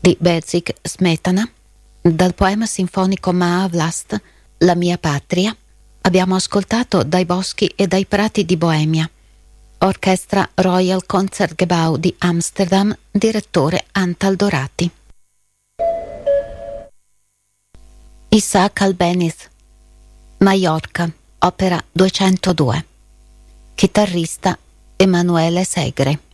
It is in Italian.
di Bedřich Smetana. Dal poema sinfonico Má vlast, la mia patria, abbiamo ascoltato Dai boschi e dai prati di Boemia. Orchestra Royal Concertgebouw di Amsterdam, direttore Antal Dorati. Isaac Albéniz, Maiorca, opera 202. Chitarrista Emanuele Segre.